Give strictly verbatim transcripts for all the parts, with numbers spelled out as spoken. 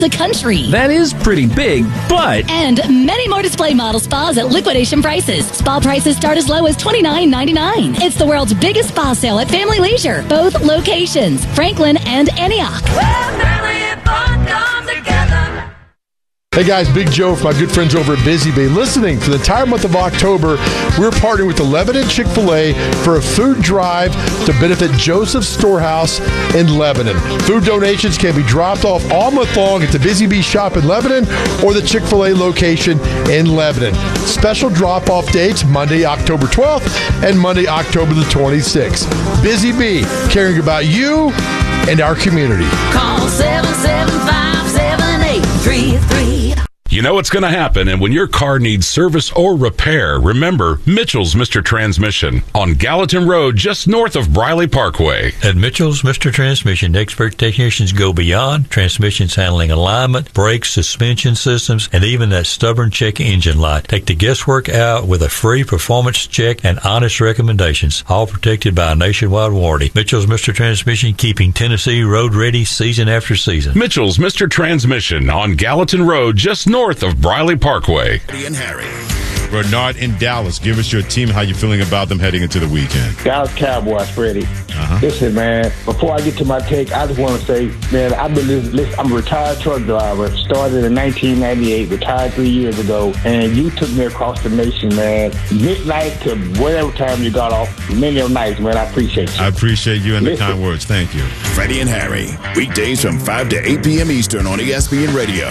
the country. That is pretty big, but... And many more display model spas at liquidation prices. Spa prices start as low as twenty-nine ninety-nine. It's the world's biggest spa sale at Family Leisure. Both locations, Franklin and Antioch. Well, family and fun come together. Hey guys, Big Joe from my good friends over at Busy Bee. Listening, for the entire month of October, we're partnering with the Lebanon Chick-fil-A for a food drive to benefit Joseph's Storehouse in Lebanon. Food donations can be dropped off all month long at the Busy Bee shop in Lebanon or the Chick-fil-A location in Lebanon. Special drop-off dates, Monday, October twelfth and Monday, October the twenty-sixth. Busy Bee, caring about you and our community. Call seven seven five, seven eight three three. You know what's going to happen, and when your car needs service or repair, remember Mitchell's Mister Transmission on Gallatin Road, just north of Briley Parkway. At Mitchell's Mister Transmission, expert technicians go beyond transmissions handling alignment, brakes, suspension systems, and even that stubborn check engine light. Take the guesswork out with a free performance check and honest recommendations, all protected by a nationwide warranty. Mitchell's Mister Transmission, keeping Tennessee road ready season after season. Mitchell's Mister Transmission on Gallatin Road, just north north of Briley Parkway. And Harry. Bernard in Dallas, give us your team. How you feeling about them heading into the weekend? Dallas Cowboys, Freddie. Uh-huh. Listen, man, before I get to my take, I just want to say, man, I've been listening, I'm a retired truck driver. Started in nineteen ninety-eight, retired three years ago, and you took me across the nation, man. Midnight to whatever time you got off, many of nights, man. I appreciate you. I appreciate you and Listen. the kind words. Thank you. Freddie and Harry, weekdays from five to eight p.m. Eastern on E S P N Radio.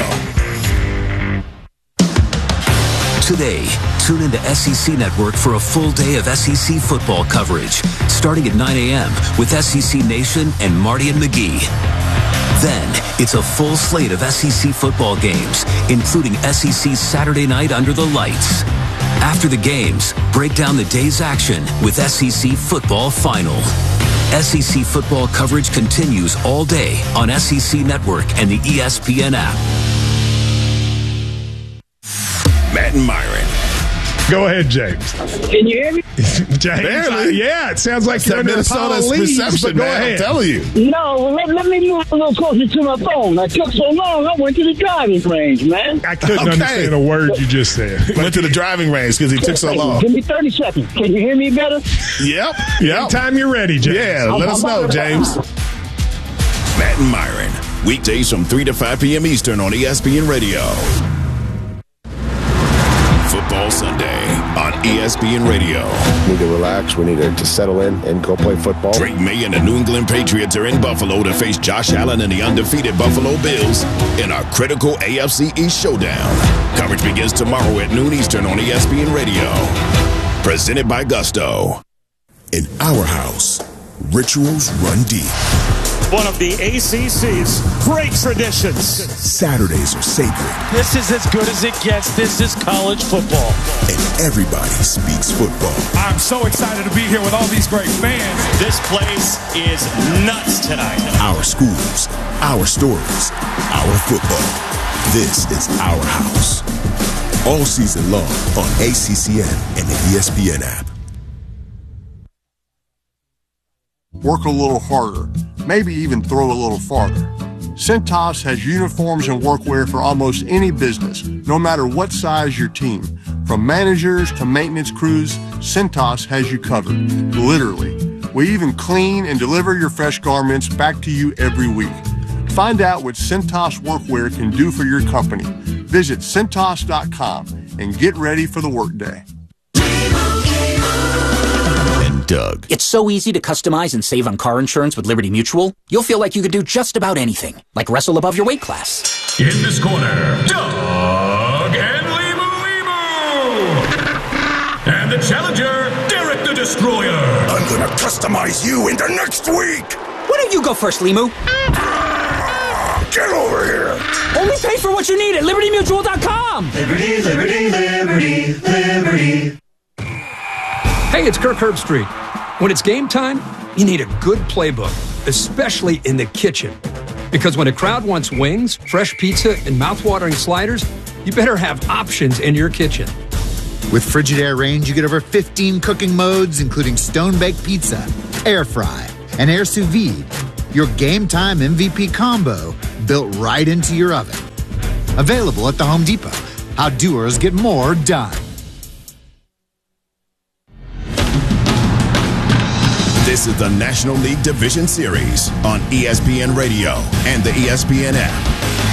Today, tune into S E C Network for a full day of S E C football coverage, starting at nine a.m. with S E C Nation and Marty and McGee. Then, it's a full slate of S E C football games, including S E C Saturday Night Under the Lights. After the games, break down the day's action with S E C Football Final. S E C football coverage continues all day on S E C Network and the E S P N app. Matt and Myron. Go ahead, James. Can you hear me? James, Barely. I, yeah, it sounds like That's you're under Minnesota's Apollo leaves, reception, but go man. ahead. I'm telling you. No, let, let me move a little closer to my phone. I took so long, I went to the driving range, man. I couldn't Okay. understand a word you just said. Went to the driving range because he took so long. Give me thirty seconds. Can you hear me better? Yep. Yep. Anytime you're ready, James. Yeah, let us know, James. Matt and Myron, weekdays from three to five p.m. Eastern on E S P N Radio. Football Sunday on E S P N Radio. We need to relax. We need to, to settle in and go play football. Drake May and the New England Patriots are in Buffalo to face Josh Allen and the undefeated Buffalo Bills in our critical A F C East showdown. Coverage begins tomorrow at noon Eastern on E S P N Radio. Presented by Gusto. In our house, rituals run deep. One of the A C C's great traditions. Saturdays are sacred. This is as good as it gets. This is college football. And everybody speaks football. I'm so excited to be here with all these great fans. This place is nuts tonight. Our schools, our stories, our football. This is our house. All season long on A C C N and the E S P N app. Work a little harder, maybe even throw a little farther. Cintas has uniforms and workwear for almost any business, no matter what size your team. From managers to maintenance crews, Cintas has you covered, literally. We even clean and deliver your fresh garments back to you every week. Find out what Cintas workwear can do for your company. Visit Cintas dot com and get ready for the workday. Doug. It's so easy to customize and save on car insurance with Liberty Mutual. You'll feel like you could do just about anything, like wrestle above your weight class. In this corner, Doug and Limu Limu. And the challenger, Derek the Destroyer. I'm gonna customize you into next week. Why don't you go first, Limu? Get over here. Only pay for what you need at Liberty Mutual dot com. Liberty, Liberty, Liberty, Liberty. Hey, it's Kirk Herbstreit. When it's game time, you need a good playbook, especially in the kitchen. Because when a crowd wants wings, fresh pizza, and mouth-watering sliders, you better have options in your kitchen. With Frigidaire Range, you get over fifteen cooking modes, including stone-baked pizza, air fry, and air sous vide. your Game Time M V P combo built right into your oven. Available at the Home Depot. How doers get more done. This is the National League Division Series on E S P N Radio and the E S P N app.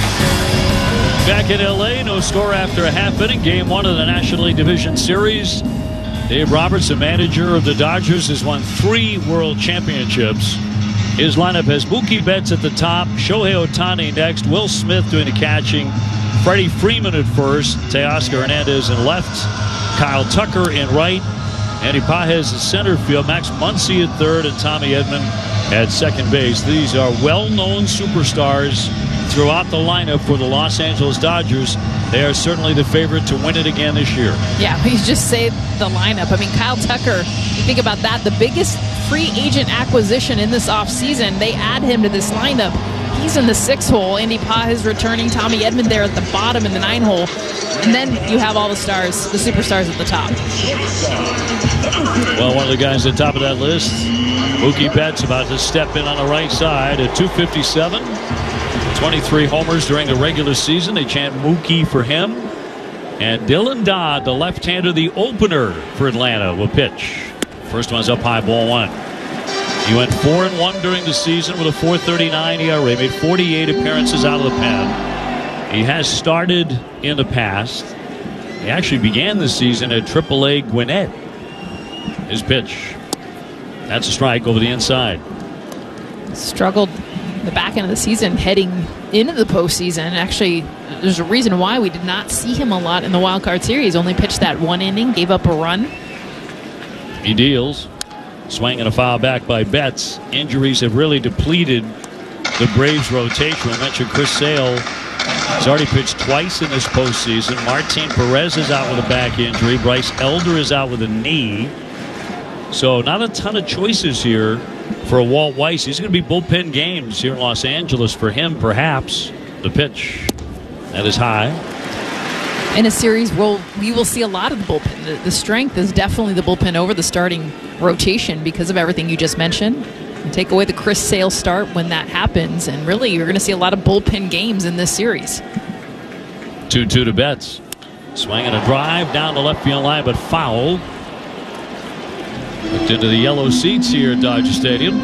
Back in L A, no score after a half inning. Game one of the National League Division Series. Dave Roberts, the manager of the Dodgers, has won three World Championships. His lineup has Mookie Betts at the top, Shohei Ohtani next, Will Smith doing the catching, Freddie Freeman at first, Teoscar Hernandez in left, Kyle Tucker in right, Andy Pages at center field, Max Muncy at third, and Tommy Edman at second base. These are well-known superstars throughout the lineup for the Los Angeles Dodgers. They are certainly the favorite to win it again this year. Yeah, we just say the lineup. I mean, Kyle Tucker, you think about that, the biggest free agent acquisition in this offseason. They add him to this lineup. He's in the six hole. Andy Pages returning. Tommy Edman there at the bottom in the nine hole. And then you have all the stars, the superstars at the top. Well, one of the guys at the top of that list, Mookie Betts, about to step in on the right side at two fifty-seven. twenty-three homers during the regular season. They chant Mookie for him. And Dylan Dodd, the left-hander, the opener for Atlanta, will pitch. First one's up high, ball one. He went four and one during the season with a four thirty-nine E R A. Made forty-eight appearances out of the pen. He has started in the past. He actually began the season at triple A Gwinnett. His pitch. That's a strike over the inside. Struggled the back end of the season heading into the postseason. Actually, there's a reason why we did not see him a lot in the wild card series. Only pitched that one inning, gave up a run. He deals. Swing and a foul back by Betts. Injuries have really depleted the Braves rotation. We mentioned Chris Sale. He's already pitched twice in this postseason. Martin Perez is out with a back injury. Bryce Elder is out with a knee. So not a ton of choices here for Walt Weiss. He's going to be bullpen games here in Los Angeles for him, perhaps. The pitch. That is high. In a series, we'll, we will see a lot of the bullpen. The, the strength is definitely the bullpen over the starting rotation because of everything you just mentioned. You take away the Chris Sale start when that happens, and really you're going to see a lot of bullpen games in this series. two two to Betts. Swing and a drive down the left field line, but foul. Looked into the yellow seats here at Dodger Stadium.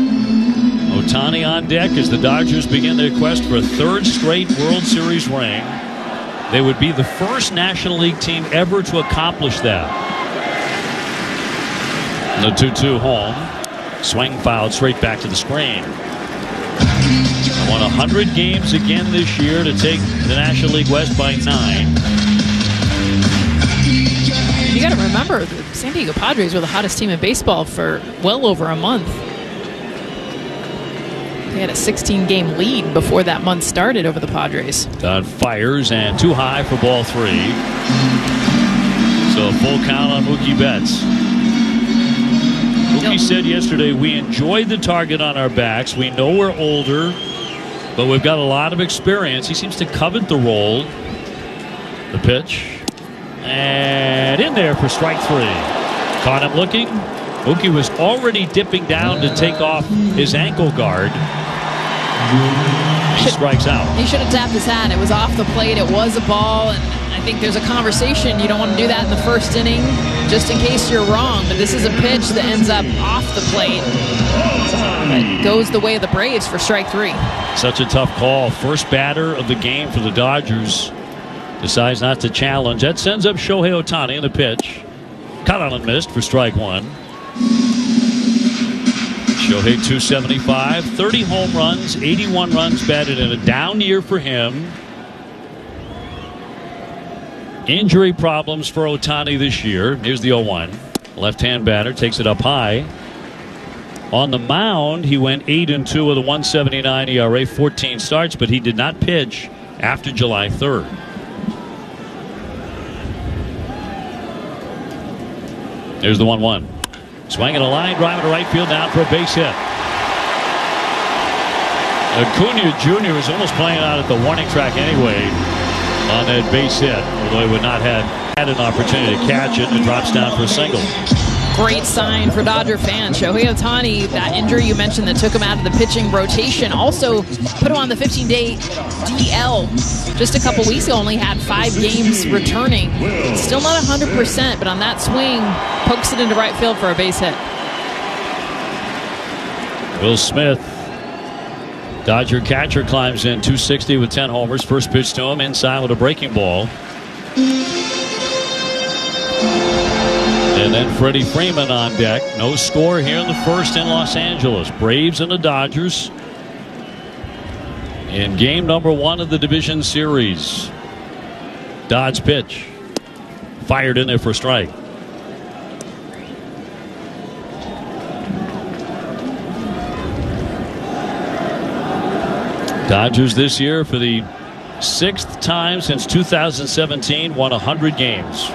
Ohtani on deck as the Dodgers begin their quest for a third straight World Series ring. They would be the first National League team ever to accomplish that. The two two home. Swing fouled straight back to the screen. I won one hundred games again this year to take the National League West by nine. You got to remember, the San Diego Padres were the hottest team in baseball for well over a month. They had a sixteen game lead before that month started over the Padres. Dodd fires and too high for ball three. So full count on Mookie Betts. Mookie said yesterday, we enjoyed the target on our backs. We know we're older, but we've got a lot of experience. He seems to covet the role. The pitch. And in there for strike three. Caught him looking. Mookie was already dipping down to take off his ankle guard. He strikes out. He should have tapped his hat. It was off the plate. It was a ball. And I think there's a conversation. You don't want to do that in the first inning just in case you're wrong. But this is a pitch that ends up off the plate. It goes the way of the Braves for strike three. Such a tough call. First batter of the game for the Dodgers. Decides not to challenge. That sends up Shohei Ohtani in the pitch. Cut on and missed for strike one. Shohei two seventy-five, thirty home runs, eighty-one runs batted in a down year for him. Injury problems for Ohtani this year. Here's the oh one. Left-hand batter takes it up high. On the mound, he went eight and two with a one seventy-nine E R A, fourteen starts, but he did not pitch after July third. There's the one one. Swinging a line, driving to right field, down for a base hit. Acuna Junior is almost playing out at the warning track anyway on that base hit, although he would not have had an opportunity to catch it, and it drops down for a single. Great sign for Dodger fans. Shohei Ohtani, that injury you mentioned that took him out of the pitching rotation, also put him on the fifteen-day D L. Just a couple weeks ago, only had five games returning. Still not one hundred percent, but on that swing, pokes it into right field for a base hit. Will Smith, Dodger catcher, climbs in two sixty with ten homers. First pitch to him, inside with a breaking ball. And then Freddie Freeman on deck. No score here in the first in Los Angeles. Braves and the Dodgers in game number one of the division series. Dodd's pitch. Fired in there for a strike. Dodgers this year, for the sixth time since two thousand seventeen, won one hundred games.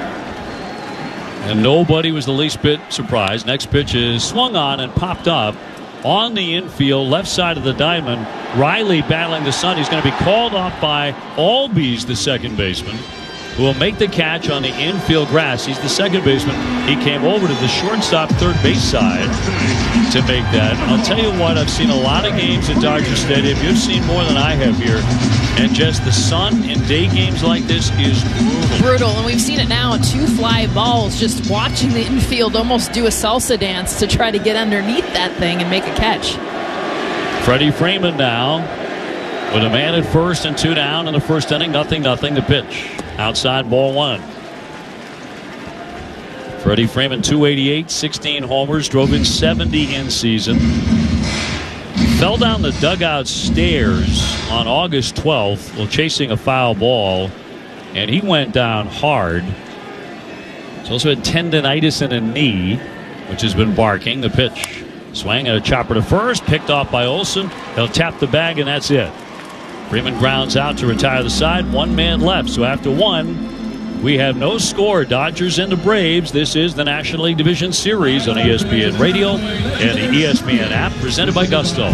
And nobody was the least bit surprised. Next pitch is swung on and popped up on the infield, left side of the diamond. Riley battling the sun. He's going to be called off by Albies, the second baseman, who will make the catch on the infield grass. He's the second baseman. He came over to the shortstop third base side to make that. I'll tell you what, I've seen a lot of games at Dodger Stadium. You've seen more than I have here. And just the sun in day games like this is brutal. Brutal, and we've seen it now on two fly balls, just watching the infield almost do a salsa dance to try to get underneath that thing and make a catch. Freddie Freeman now with a man at first and two down in the first inning. Nothing, nothing. The pitch. Outside, ball one. Freddie Freeman, two eighty-eight, sixteen homers, drove in seventy in season. Fell down the dugout stairs on August twelfth while chasing a foul ball, and he went down hard. He's also had tendonitis in a knee, which has been barking. The pitch. Swing and a chopper to first, picked off by Olsen. They'll tap the bag, and that's it. Freeman grounds out to retire the side. One man left. So after one, we have no score. Dodgers and the Braves. This is the National League Division Series on E S P N Radio and the E S P N app, presented by Gusto.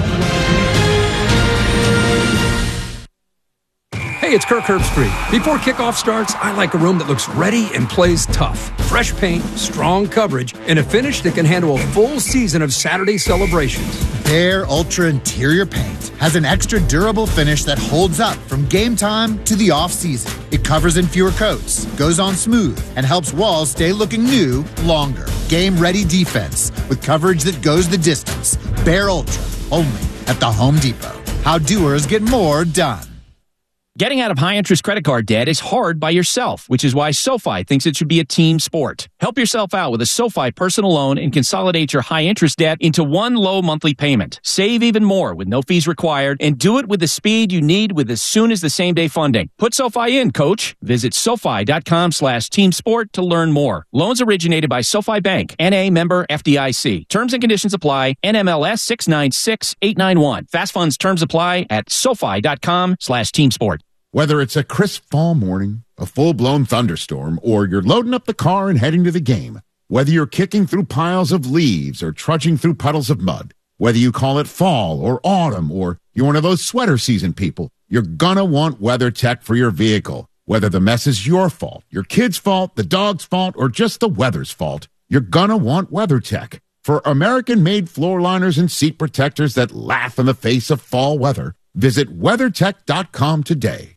Hey, it's Kirk Herbstreit. Before kickoff starts, I like a room that looks ready and plays tough. Fresh paint, strong coverage, and a finish that can handle a full season of Saturday celebrations. Behr Ultra Interior Paint has an extra durable finish that holds up from game time to the off-season. It covers in fewer coats, goes on smooth, and helps walls stay looking new longer. Game-ready defense with coverage that goes the distance. Behr Ultra, only at the Home Depot. How doers get more done. Getting out of high-interest credit card debt is hard by yourself, which is why SoFi thinks it should be a team sport. Help yourself out with a SoFi personal loan and consolidate your high-interest debt into one low monthly payment. Save even more with no fees required, and do it with the speed you need with as soon as the same-day funding. Put SoFi in, coach. Visit SoFi.com slash team sport to learn more. Loans originated by SoFi Bank, N A member F D I C. Terms and conditions apply. N M L S six nine six eight nine one. Fast funds terms apply at SoFi.com slash team sport. Whether it's a crisp fall morning, a full-blown thunderstorm, or you're loading up the car and heading to the game, whether you're kicking through piles of leaves or trudging through puddles of mud, whether you call it fall or autumn, or you're one of those sweater season people, you're gonna want WeatherTech for your vehicle. Whether the mess is your fault, your kid's fault, the dog's fault, or just the weather's fault, you're gonna want WeatherTech. For American-made floor liners and seat protectors that laugh in the face of fall weather, visit WeatherTech dot com today.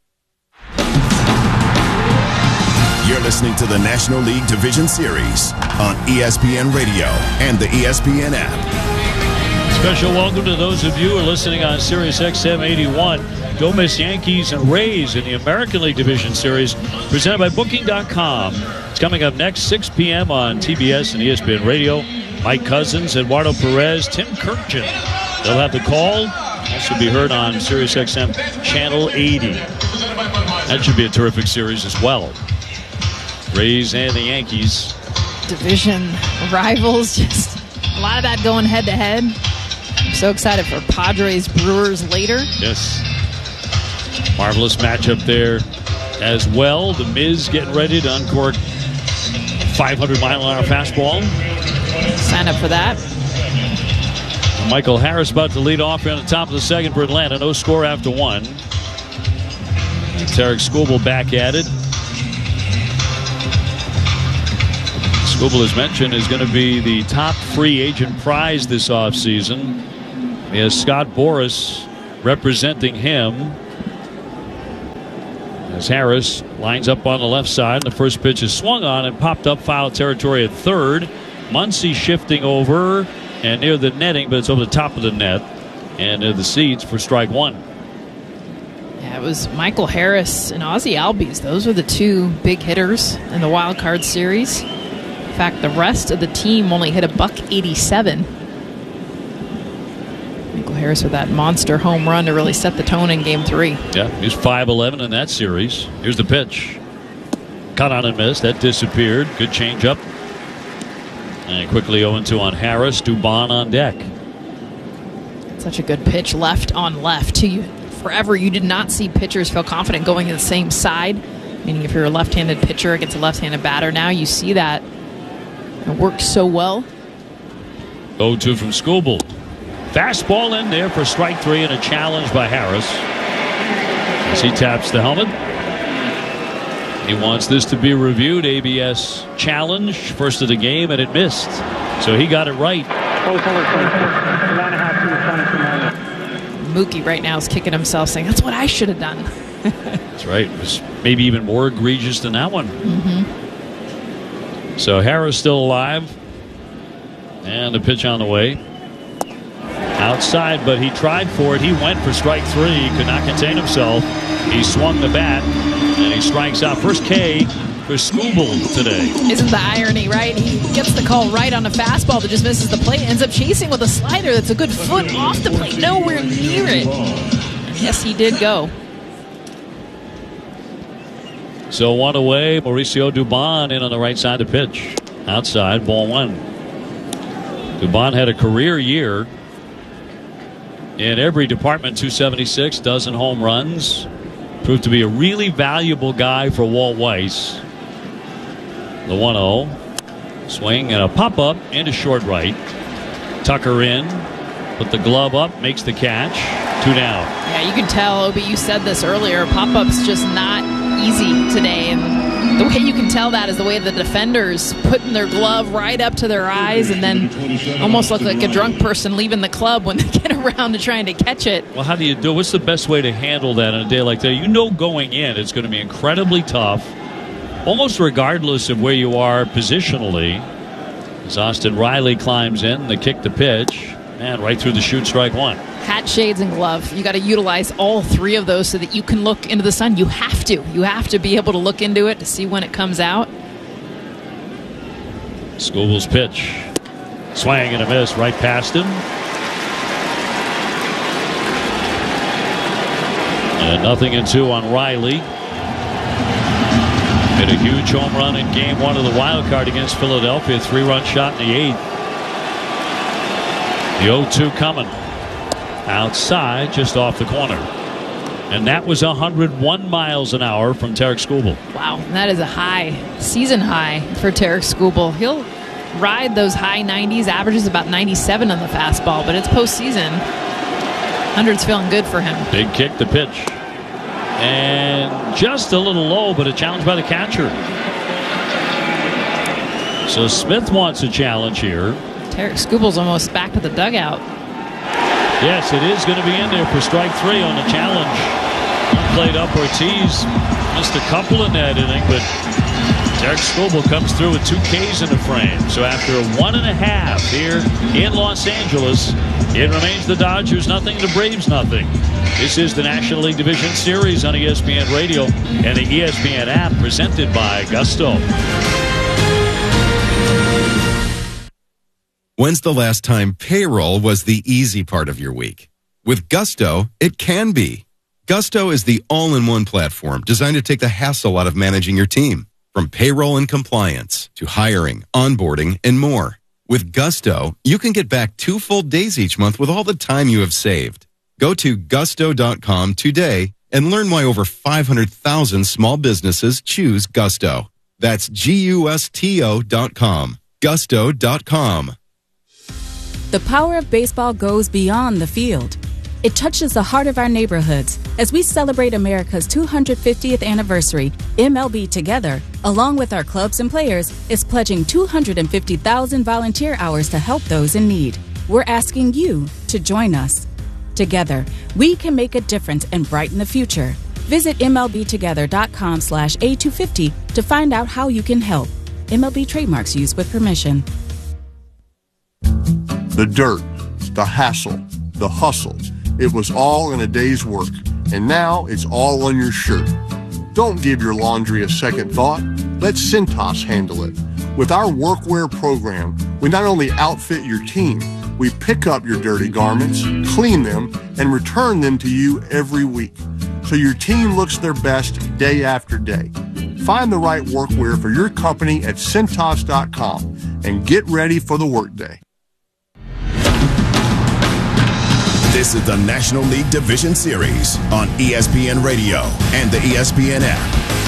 You're listening to the National League Division Series on E S P N Radio and the E S P N app. Special welcome to those of you who are listening on Sirius X M eighty-one. Don't miss Yankees and Rays in the American League Division Series, presented by Booking dot com. It's coming up next, six p.m. on T B S and E S P N Radio. Mike Cousins, Eduardo Perez, Tim Kirkjian. They'll have the call. Also be heard on Sirius X M Channel eighty. That should be a terrific series as well. Rays and the Yankees. Division rivals, just a lot of that going head to head. I'm so excited for Padres Brewers later. Yes. Marvelous matchup there as well. The Miz getting ready to uncork five hundred mile an hour fastball. Sign up for that. Michael Harris about to lead off here on the top of the second for Atlanta. No score after one. Tarek Skubal back at it. Skubal, as mentioned, is going to be the top free agent prize this offseason. He has Scott Boras representing him. As Harris lines up on the left side, the first pitch is swung on and popped up foul territory at third. Muncy shifting over and near the netting, but it's over the top of the net and near the seats for strike one. Yeah, it was Michael Harris and Ozzie Albies. Those were the two big hitters in the wild card series. In fact, the rest of the team only hit a buck eighty-seven. Michael Harris with that monster home run to really set the tone in game three. Yeah, he's five eleven in that series. Here's the pitch. Cut on and missed. That disappeared. Good changeup. And quickly oh and two on Harris. Dubon on deck. Such a good pitch, left on left. You, forever, you did not see pitchers feel confident going to the same side. Meaning if you're a left-handed pitcher against a left-handed batter, now you see that. It works so well. oh two from Skubal. Fastball in there for strike three and a challenge by Harris. As he taps the helmet. He wants this to be reviewed. A B S challenge, first of the game, and it missed. So he got it right. Mookie right now is kicking himself, saying, that's what I should have done. That's right. It was maybe even more egregious than that one. Mm-hmm. So Harris still alive. And the pitch on the way. Outside, but he tried for it. He went for strike three. He could not contain himself. He swung the bat, and he strikes out. First K for Skubal today. Isn't the irony, right? He gets the call right on a fastball that just misses the plate. Ends up chasing with a slider that's a good foot off the plate. Nowhere near it. Yes, he did go. So one away. Mauricio Dubon in on the right side to pitch. Outside, ball one. Dubon had a career year in every department, two seventy-six, dozen home runs. Proved to be a really valuable guy for Walt Weiss. The one oh. Swing and a pop-up into short right. Tucker in. Put the glove up. Makes the catch. Two down. Yeah, you can tell, Obi, you said this earlier. Pop-up's just not easy today. And the way you can tell that is the way the defenders putting their glove right up to their eyes and then almost look like a drunk person leaving the club when they get around to trying to catch it. Well, how do you do? What's the best way to handle that on a day like that? You know going in it's going to be incredibly tough, almost regardless of where you are positionally. As Austin Riley climbs in, they kick the pitch, and right through the chute, strike one. Hat, shades, and glove. You got to utilize all three of those so that you can look into the sun. You have to. You have to be able to look into it to see when it comes out. Skubal's pitch. Swing and a miss right past him. And nothing in two on Riley. Hit a huge home run in game one of the wild card against Philadelphia. Three-run shot in the eighth. The oh two coming. Outside, just off the corner. And that was one hundred one miles an hour from Tarik Skubal. Wow, that is a high, season high for Tarik Skubal. He'll ride those high nineties, averages about ninety-seven on the fastball, but it's postseason. one hundred's feeling good for him. Big kick, the pitch. And just a little low, but a challenge by the catcher. So Smith wants a challenge here. Tarik Skubal's almost back to the dugout. Yes, it is going to be in there for strike three on the challenge. Played up Ortiz. Missed a couple in that inning, but Tarik Skubal comes through with two Ks in the frame. So after one and a half here in Los Angeles, it remains the Dodgers nothing, the Braves nothing. This is the National League Division Series on E S P N Radio and the E S P N app, presented by Gusto. When's the last time payroll was the easy part of your week? With Gusto, it can be. Gusto is the all-in-one platform designed to take the hassle out of managing your team. From payroll and compliance to hiring, onboarding, and more. With Gusto, you can get back two full days each month with all the time you have saved. Go to gusto dot com today and learn why over five hundred thousand small businesses choose Gusto. That's G U S T O dot com. gusto dot com. The power of baseball goes beyond the field. It touches the heart of our neighborhoods. As we celebrate America's two hundred fiftieth anniversary, M L B Together, along with our clubs and players, is pledging two hundred fifty thousand volunteer hours to help those in need. We're asking you to join us. Together, we can make a difference and brighten the future. Visit mlbtogether.com slash A250 to find out how you can help. M L B trademarks used with permission. The dirt, the hassle, the hustle. It was all in a day's work, and now it's all on your shirt. Don't give your laundry a second thought. Let Cintas handle it. With our workwear program, we not only outfit your team, we pick up your dirty garments, clean them, and return them to you every week, so your team looks their best day after day. Find the right workwear for your company at Cintas dot com and get ready for the workday. This is the National League Division Series on E S P N Radio and the E S P N app.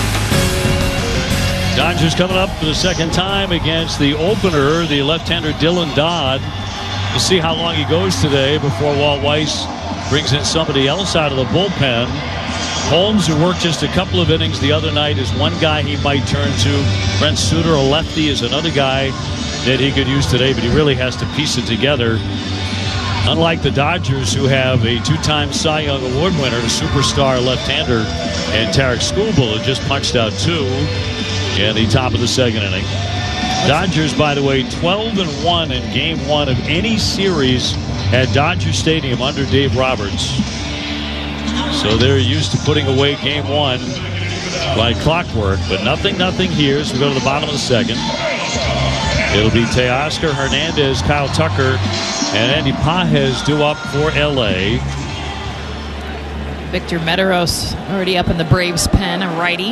Dodgers coming up for the second time against the opener, the left-hander Dylan Dodd. We'll see how long he goes today before Walt Weiss brings in somebody else out of the bullpen. Holmes, who worked just a couple of innings the other night, is one guy he might turn to. Brent Suter, a lefty, is another guy that he could use today, but he really has to piece it together. Unlike the Dodgers, who have a two-time Cy Young Award winner, a superstar left-hander, and Tarek Skubal, who just punched out two in the top of the second inning. Dodgers, by the way, twelve and one in game one of any series at Dodger Stadium under Dave Roberts. So they're used to putting away game one like clockwork, but nothing, nothing here. So we go to the bottom of the second. It'll be Teoscar Hernandez, Kyle Tucker, and Andy Pages due up for L A. Victor Medeiros already up in the Braves pen, a righty.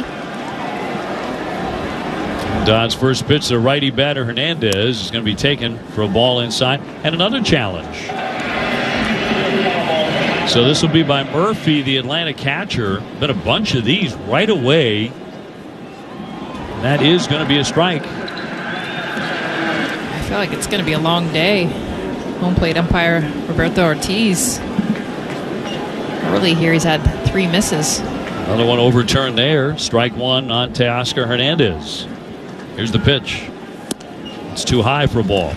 Dodd's first pitch, the righty batter Hernandez, is going to be taken for a ball inside. And another challenge. So this will be by Murphy, the Atlanta catcher. Been a bunch of these right away. That is going to be a strike. I feel like it's going to be a long day. Home plate umpire Roberto Ortiz. Early here, he's had three misses. Another one overturned there. Strike one on Teoscar Hernandez. Here's the pitch. It's too high for a ball.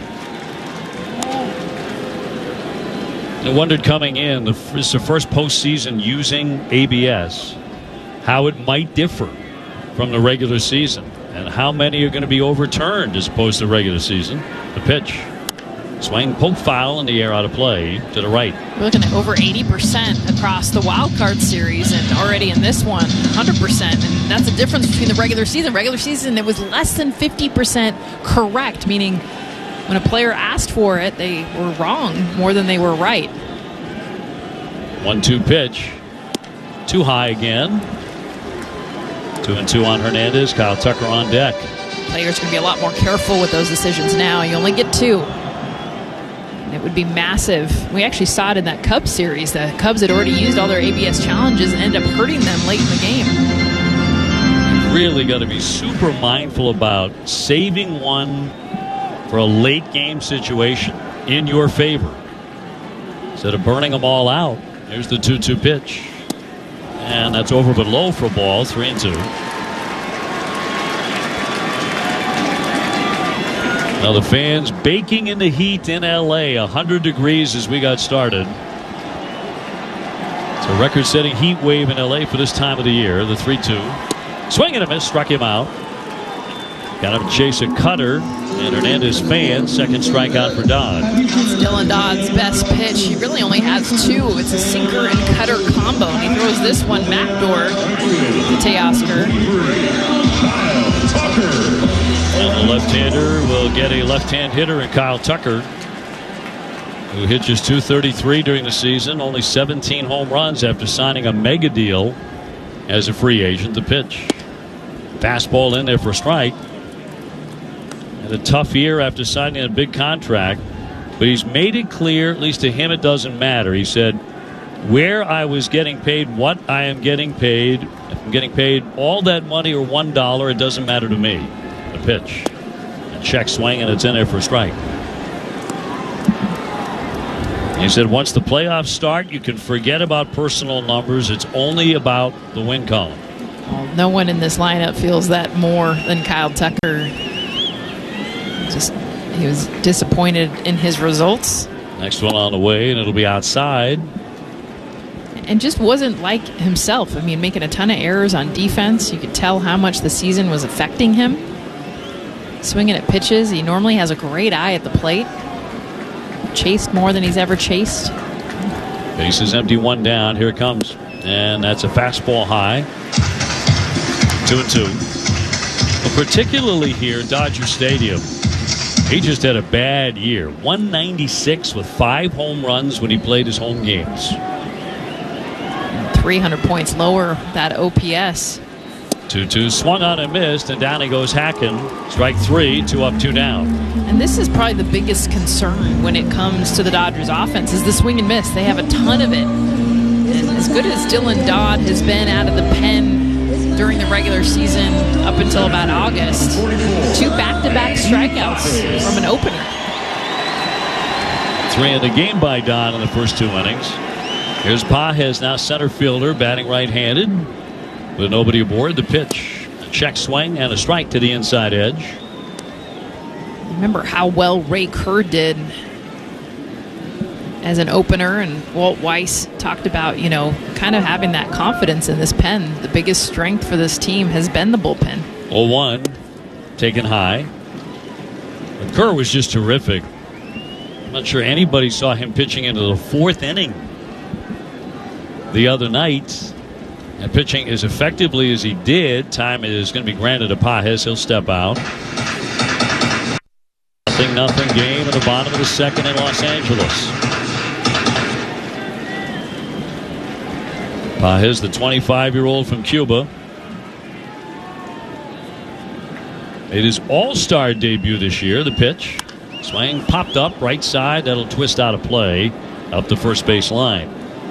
I wondered coming in, this is the first postseason using A B S, how it might differ from the regular season and how many are going to be overturned as opposed to the regular season. The pitch. Swing, poke foul in the air, out of play to the right. We're looking at over eighty percent across the wild card series, and already in this one, one hundred percent. And that's the difference between the regular season. Regular season, it was less than fifty percent correct, meaning when a player asked for it, they were wrong more than they were right. one two pitch. Too high again. Two and two on Hernandez. Kyle Tucker on deck. Players are going to be a lot more careful with those decisions now. You only get two. It would be massive. We actually saw it in that Cubs series. The Cubs had already used all their A B S challenges and ended up hurting them late in the game. You've really got to be super mindful about saving one for a late game situation in your favor instead of burning them all out. Here's the two two pitch. And that's over but low for a ball. three and two. Now the fans baking in the heat in L A, one hundred degrees as we got started. It's a record-setting heat wave in L A for this time of the year. The three two. Swing and a miss, struck him out. Got him to chase a cutter, and Hernandez fans, second strikeout for Dodd. It's Dylan Dodd's best pitch. He really only has two. It's a sinker and cutter combo, and he throws this one backdoor to Teoscar. And the left-hander will get a left-hand hitter in Kyle Tucker, who hit just two thirty-three during the season, only seventeen home runs after signing a mega deal as a free agent. The pitch. Fastball in there for a strike. And a tough year after signing a big contract, but he's made it clear, at least to him, it doesn't matter. He said, where I was getting paid, what I am getting paid, if I'm getting paid all that money or one dollar, it doesn't matter to me. The pitch. And check swing, and it's in there for a strike. He said once the playoffs start, you can forget about personal numbers. It's only about the win column. Well, no one in this lineup feels that more than Kyle Tucker. Just he was disappointed in his results. Next one on the way, and it'll be outside. And just wasn't like himself. I mean, making a ton of errors on defense. You could tell how much the season was affecting him. Swinging at pitches. He normally has a great eye at the plate. Chased more than he's ever chased. Base is empty, one down. Here it comes. And that's a fastball high. Two and two. Well, particularly here, Dodger Stadium. He just had a bad year. one ninety-six with five home runs when he played his home games. three hundred points lower, that O P S. two two swung on and missed, and down he goes hacking. Strike three, two up, two down. And this is probably the biggest concern when it comes to the Dodgers offense is the swing and miss. They have a ton of it. And as good as Dylan Dodd has been out of the pen during the regular season up until about August, two back-to-back strikeouts from an opener. Three in the game by Dodd in the first two innings. Here's Pages, now center fielder, batting right-handed. With nobody aboard, the pitch, a check swing, and a strike to the inside edge. Remember how well Ray Kerr did as an opener, and Walt Weiss talked about, you know, kind of having that confidence in this pen. The biggest strength for this team has been the bullpen. oh one, taken high. But Kerr was just terrific. I'm not sure anybody saw him pitching into the fourth inning the other night. And pitching as effectively as he did. Time is going to be granted to Pages. He'll step out. Nothing, nothing game in the bottom of the second in Los Angeles. Pages, the twenty-five-year-old from Cuba. Made his all-star debut this year. The pitch. Swing popped up right side. That'll twist out of play up the first base line.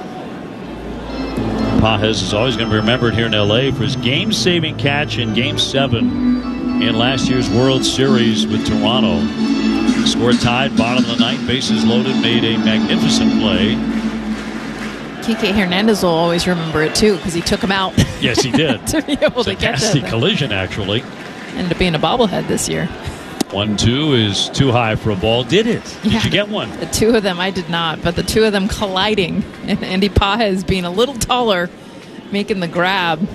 Pages is always going to be remembered here in L A for his game-saving catch in Game seven in last year's World Series with Toronto. Score tied, bottom of the ninth, bases loaded, made a magnificent play. Kike Hernandez will always remember it, too, because he took him out. Yes, he did. to be able it's to a catch nasty it. collision, actually. Ended up being a bobblehead this year. one two is too high for a ball. Did it? Did Yeah. you get one? The two of them, I did not, but the two of them colliding, and Andy Pages being a little taller, making the grab.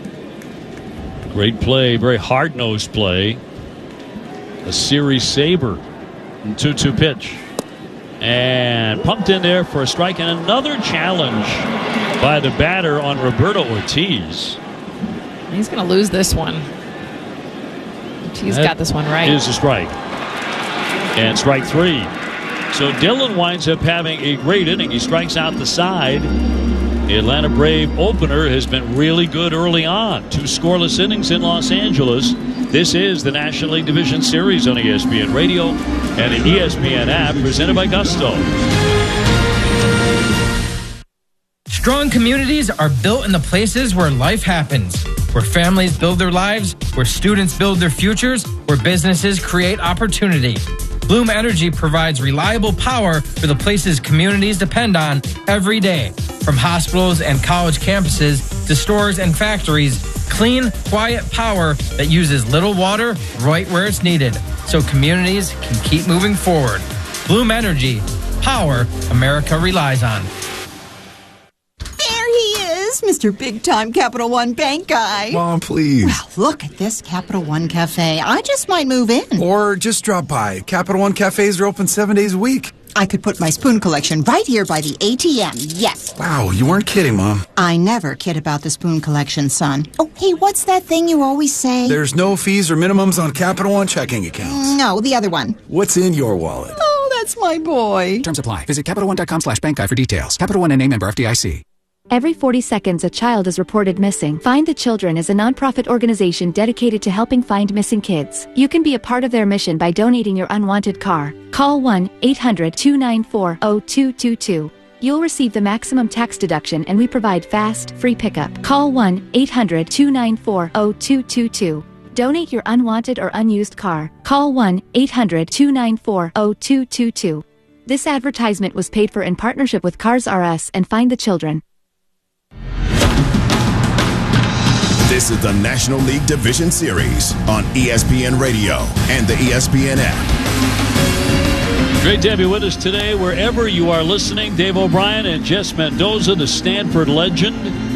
Great play, very hard-nosed play. A series saber. two two pitch. And pumped in there for a strike, and another challenge by the batter on Roberto Ortiz. He's going to lose this one. Ortiz That got this one right. Is a strike. And strike three. So Dylan winds up having a great inning. He strikes out the side. The Atlanta Brave opener has been really good early on. Two scoreless innings in Los Angeles. This is the National League Division Series on E S P N Radio and the E S P N app, presented by Gusto. Strong communities are built in the places where life happens, where families build their lives, where students build their futures, where businesses create opportunity. Bloom Energy provides reliable power for the places communities depend on every day. From hospitals and college campuses to stores and factories, clean, quiet power that uses little water right where it's needed, so communities can keep moving forward. Bloom Energy, power America relies on. There he is, Mister Big Time Capital One Bank guy. Mom, please. Well, look at this Capital One Cafe. I just might move in. Or just drop by. Capital One cafes are open seven days a week. I could put my spoon collection right here by the A T M, yes. Wow, you weren't kidding, Mom. I never kid about the spoon collection, son. Oh, hey, what's that thing you always say? There's no fees or minimums on Capital One checking accounts. No, the other one. What's in your wallet? Oh, that's my boy. Terms apply. Visit CapitalOne.com slash bank guide for details. Capital One N A member F D I C. Every forty seconds, a child is reported missing. Find the Children is a nonprofit organization dedicated to helping find missing kids. You can be a part of their mission by donating your unwanted car. Call one eight hundred two nine four zero two two two. You'll receive the maximum tax deduction, and we provide fast, free pickup. Call one eight hundred two nine four zero two two two. Donate your unwanted or unused car. Call one eight hundred two nine four zero two two two. This advertisement was paid for in partnership with Cars R Us and Find the Children. This is the National League Division Series on E S P N Radio and the E S P N app. Great to have you with us today, wherever you are listening. Dave O'Brien and Jess Mendoza, the Stanford legend.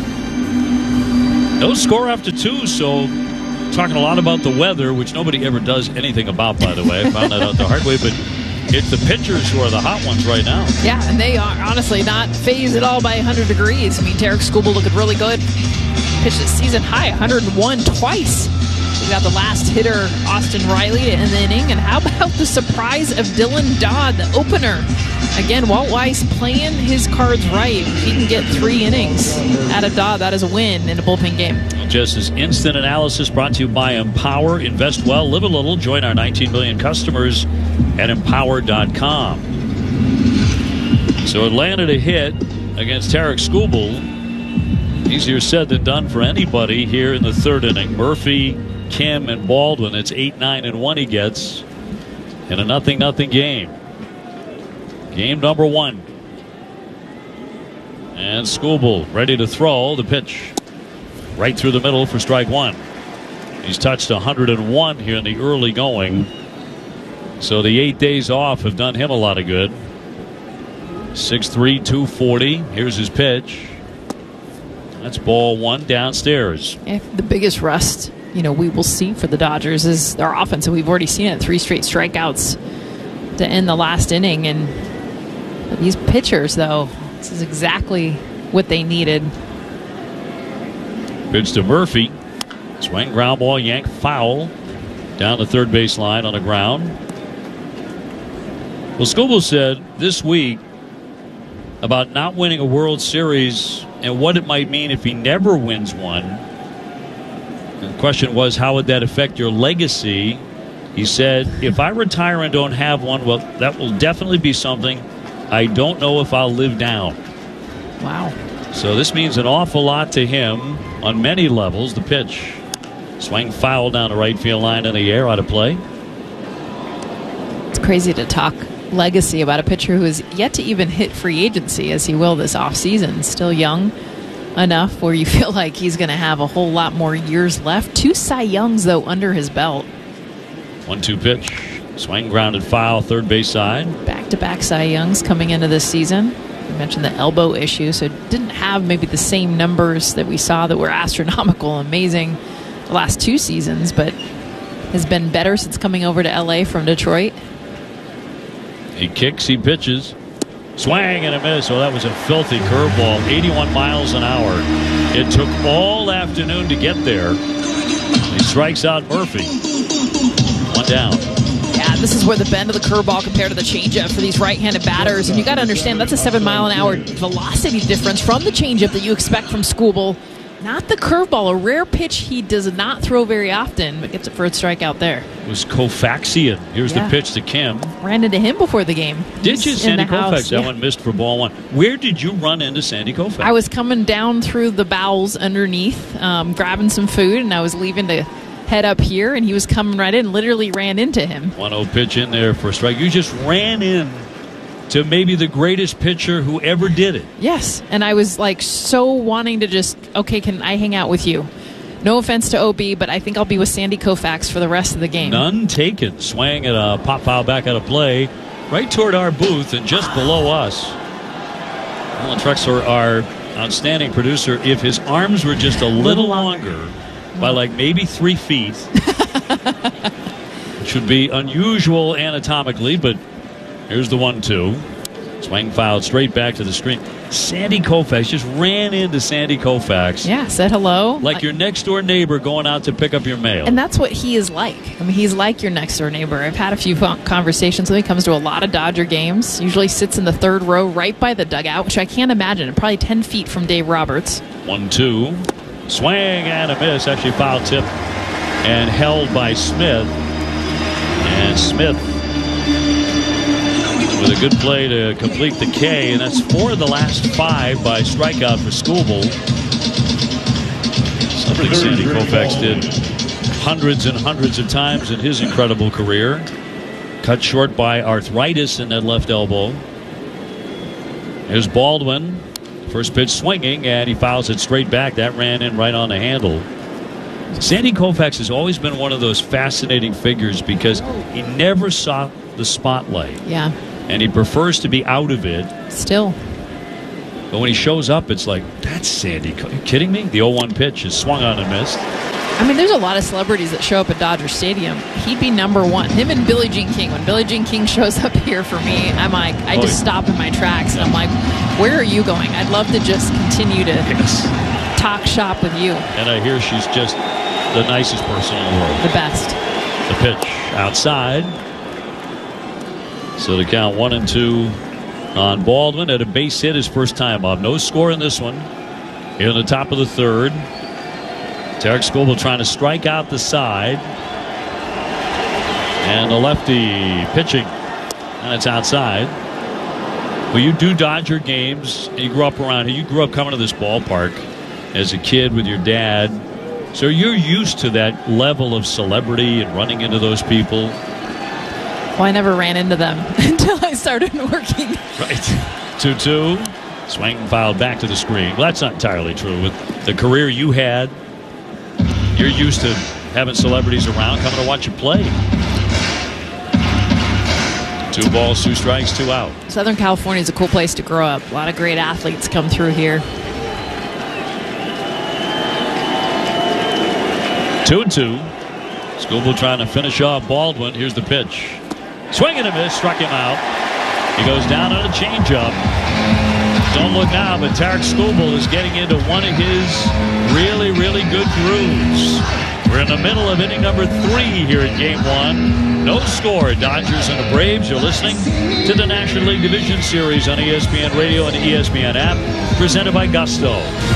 No score after two, so talking a lot about the weather, which nobody ever does anything about, by the way. I found that out the hard way, but it's the pitchers who are the hot ones right now. Yeah, and they are honestly not phased at all by one hundred degrees. I mean, Tarik Skubal looking really good. Pitched a season high, one hundred one twice. We got the last hitter, Austin Riley, to end the inning. And how about the surprise of Dylan Dodd, the opener? Again, Walt Weiss playing his cards right. If he can get three innings out of Dodd, that is a win in a bullpen game. Just as instant analysis brought to you by Empower. Invest well, live a little. Join our nineteen million customers at empower dot com. So it landed a hit against Tarik Skubal. Easier said than done for anybody here in the third inning. Murphy, Kim, and Baldwin. It's eight, nine, and one he gets in a nothing nothing game. Game number one. And Skubal ready to throw. The pitch right through the middle for strike one. He's touched one hundred one here in the early going. So the eight days off have done him a lot of good. six three, two forty. Here's his pitch. That's ball one downstairs. Yeah, the biggest rust, you know, we will see for the Dodgers is their offense, and we've already seen it. Three straight strikeouts to end the last inning, and these pitchers, though, this is exactly what they needed. Pitch to Murphy. Swing, ground ball, yank, foul down the third base line on the ground. Well, Skubal said this week about not winning a World Series and what it might mean if he never wins one. The question was, how would that affect your legacy? He said, if I retire and don't have one, well, that will definitely be something I don't know if I'll live down. Wow. So this means an awful lot to him on many levels. The pitch. Swing foul down the right field line in the air, out of play. It's crazy to talk legacy about a pitcher who is yet to even hit free agency, as he will this offseason. Still young enough where you feel like he's going to have a whole lot more years left. Two Cy Youngs, though, under his belt. one two pitch. Swing, grounded foul, third base side. Back-to-back Cy Youngs coming into this season. You mentioned the elbow issue, so didn't have maybe the same numbers that we saw that were astronomical, amazing the last two seasons, but has been better since coming over to L A from Detroit. He kicks, he pitches. Swang and a miss. Well, that was a filthy curveball. eighty-one miles an hour. It took all afternoon to get there. He strikes out Murphy. One down. Yeah, this is where the bend of the curveball compared to the changeup for these right-handed batters. And you got to understand, that's a seven mile an hour velocity difference from the changeup that you expect from Skubal. Not the curveball, a rare pitch he does not throw very often, but gets it for a strikeout there. It was Koufaxian. Here's yeah. the pitch to Kim. Ran into him before the game. Did He's you, Sandy Koufax? House. That yeah. one missed for ball one. Where did you run into Sandy Koufax? I was coming down through the bowels underneath, um, grabbing some food, and I was leaving to head up here, and he was coming right in, literally ran into him. one oh pitch in there for a strike. You just ran in to maybe the greatest pitcher who ever did it. Yes, and I was like so wanting to just, okay, can I hang out with you? No offense to O B, but I think I'll be with Sandy Koufax for the rest of the game. None taken. Swang at a pop foul back out of play, right toward our booth and just below us. Alan Trexler, our outstanding producer, if his arms were just a little longer, by like maybe three feet, it should be unusual anatomically, but here's the one two. Swing fouled straight back to the screen. Sandy Koufax just ran into Sandy Koufax. Yeah, said hello. Like, like your next door neighbor going out to pick up your mail. And that's what he is like. I mean, he's like your next door neighbor. I've had a few conversations with him. He comes to a lot of Dodger games. Usually sits in the third row right by the dugout, which I can't imagine. Probably ten feet from Dave Roberts. one two. Swing and a miss. Actually foul tip and held by Smith. And Smith with a good play to complete the K, and that's four of the last five by strikeout for Skubal. Something Sandy Koufax did hundreds and hundreds of times in his incredible career. cut short by arthritis in that left elbow. Here's Baldwin. First pitch swinging, and he fouls it straight back. That ran in right on the handle. Sandy Koufax has always been one of those fascinating figures because he never saw the spotlight. Yeah. And he prefers to be out of it. Still. But when he shows up, it's like, that's Sandy. Are you kidding me? The oh one pitch is swung on and missed. I mean, there's a lot of celebrities that show up at Dodger Stadium. He'd be number one. Him and Billie Jean King. When Billie Jean King shows up here for me, I'm like, I just oh, yeah. stop in my tracks. And I'm like, where are you going? I'd love to just continue to yes. talk shop with you. And I hear she's just the nicest person in the world. The best. The pitch outside. So to count one and two on Baldwin at a base hit his first time up. No score in this one. Here in the top of the third. Tarek Skubal trying to strike out the side. And the lefty pitching. And it's outside. Well, you do Dodger games. And you grew up around here. You grew up coming to this ballpark as a kid with your dad. So you're used to that level of celebrity and running into those people. Well, I never ran into them until I started working. Right. two two. Swing fouled back to the screen. Well, that's not entirely true. With the career you had, you're used to having celebrities around coming to watch you play. Two balls, two strikes, two out. Southern California is a cool place to grow up. A lot of great athletes come through here. Two and two. Skubal trying to finish off Baldwin. Here's the pitch. Swing and a miss, struck him out. He goes down on a changeup. Don't look now, but Tarek Skubal is getting into one of his really, really good grooves. We're in the middle of inning number three here in game one. No score. Dodgers and the Braves. You're listening to the National League Division Series on E S P N Radio and the E S P N app, presented by Gusto.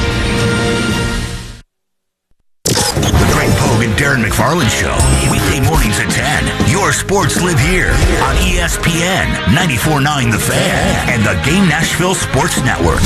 And Darren McFarland Show, weekday mornings at ten. Your sports live here on E S P N ninety-four point nine The Fan and the Game Nashville Sports Network.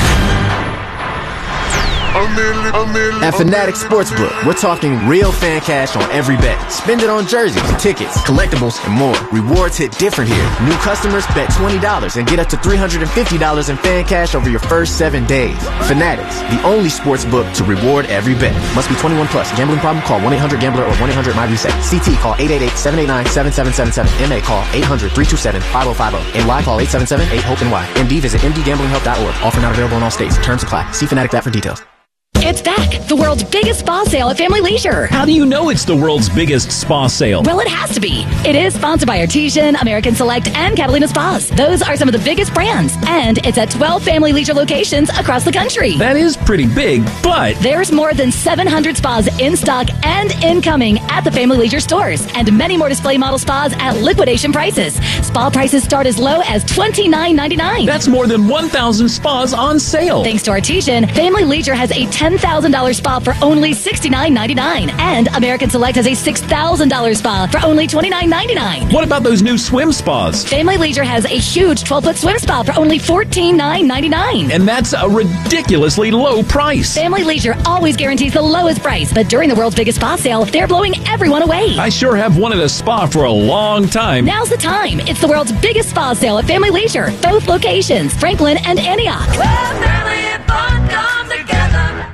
At Fanatics Sportsbook, we're talking real fan cash on every bet. Spend it on jerseys, tickets, collectibles, and more. Rewards hit different here. New customers bet twenty dollars and get up to three hundred fifty dollars in fan cash over your first seven days. Fanatics, the only sportsbook to reward every bet. Must be twenty-one plus. Gambling problem? Call one eight hundred gambler or one eight hundred my reset. C T call eight eight eight, seven eight nine, seven seven seven seven. M A call eight hundred, three two seven, five oh five oh. N Y call eight seven seven, eight hope N Y. M D visit m d gambling help dot org. Offer not available in all states. Terms apply. See Fanatic app for details. It's back! The world's biggest spa sale at Family Leisure. How do you know it's the world's biggest spa sale? Well, it has to be. It is sponsored by Artesian, American Select, and Catalina Spas. Those are some of the biggest brands. And it's at twelve Family Leisure locations across the country. That is pretty big, but there's more than seven hundred spas in stock and incoming at the Family Leisure stores. And many more display model spas at liquidation prices. Spa prices start as low as twenty-nine ninety-nine. That's more than one thousand spas on sale. Thanks to Artesian, Family Leisure has a ten thousand dollars spa for only sixty-nine ninety-nine. And American Select has a six thousand dollars spa for only twenty-nine ninety-nine. What about those new swim spas? Family Leisure has a huge twelve-foot swim spa for only fourteen ninety-nine. And that's a ridiculously low price. Family Leisure always guarantees the lowest price, but during the world's biggest spa sale, they're blowing everyone away. I sure have wanted a spa for a long time. Now's the time. It's the world's biggest spa sale at Family Leisure. Both locations, Franklin and Antioch. Well, family and fun come together.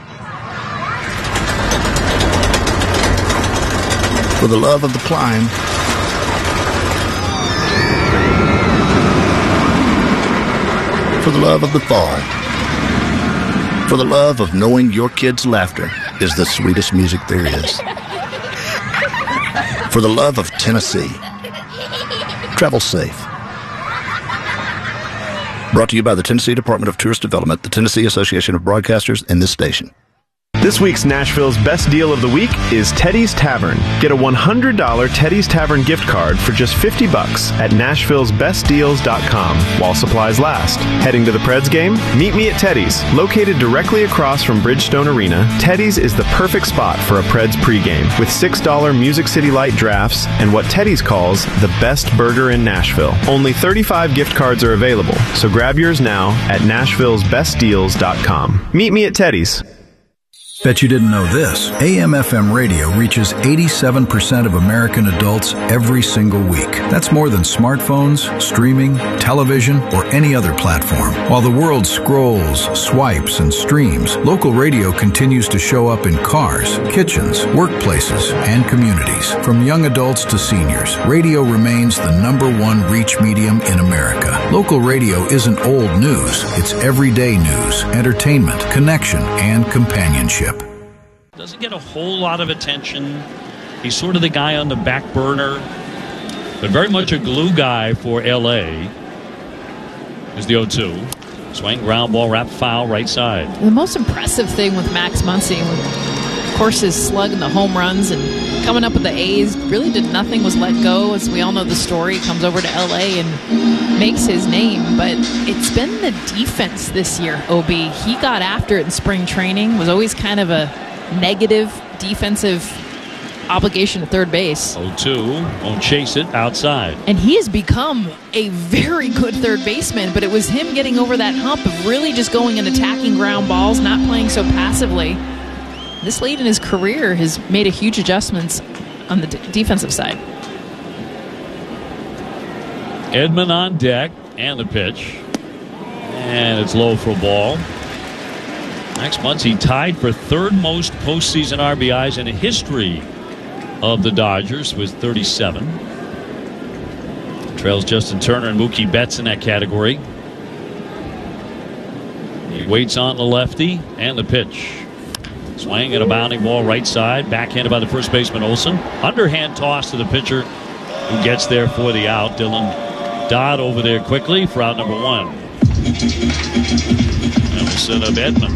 For the love of the climb, for the love of the fall, for the love of knowing your kids' laughter is the sweetest music there is, for the love of Tennessee. Travel safe. Brought to you by the Tennessee Department of Tourist Development, the Tennessee Association of Broadcasters, and this station. This week's Nashville's Best Deal of the Week is Teddy's Tavern. Get a one hundred dollars Teddy's Tavern gift card for just fifty bucks at nashvilles best deals dot com while supplies last. Heading to the Preds game? Meet me at Teddy's. Located directly across from Bridgestone Arena, Teddy's is the perfect spot for a Preds pregame with six dollar Music City Light drafts and what Teddy's calls the best burger in Nashville. Only thirty-five gift cards are available, so grab yours now at nashvilles best deals dot com. Meet me at Teddy's. Bet you didn't know this. A M F M radio reaches eighty-seven percent of American adults every single week. That's more than smartphones, streaming, television, or any other platform. While the world scrolls, swipes, and streams, local radio continues to show up in cars, kitchens, workplaces, and communities. From young adults to seniors, radio remains the number one reach medium in America. Local radio isn't old news. It's everyday news, entertainment, connection, and companionship. Doesn't get a whole lot of attention. He's sort of the guy on the back burner, but very much a glue guy for L A. Is the oh two. Swing, ground ball, wrap foul, right side. The most impressive thing with Max Muncy, of course, his slug and the home runs and coming up with the A's, really did nothing, was let go. As we all know the story, comes over to L A and makes his name. But it's been the defense this year, O B. He got after it in spring training, was always kind of a negative defensive obligation at third base. oh two, won't chase it outside. And he has become a very good third baseman, but it was him getting over that hump of really just going and attacking ground balls, not playing so passively. This late in his career has made a huge adjustments on the d- defensive side. Edman on deck, and the pitch. And it's low for a ball. Max Muncy tied for third most postseason R B Is in the history of the Dodgers with thirty-seven. Trails Justin Turner and Mookie Betts in that category. He waits on the lefty, and the pitch. Swing and a bounding ball right side, backhanded by the first baseman Olson. Underhand toss to the pitcher who gets there for the out. Dylan Dodd over there quickly for out number one. Emerson of Edman.